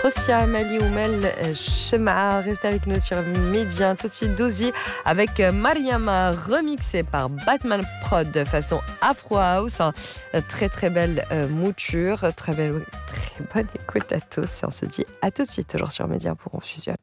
Fosia Mali Oumel Shema. Restez avec nous sur Média. Tout de suite, Douzi avec Mariama, remixé par Batman Prod façon Afro House. Très très belle mouture, très bonne écoute à tous. Et on se dit à tout de suite, toujours sur Média pour On Fusionne.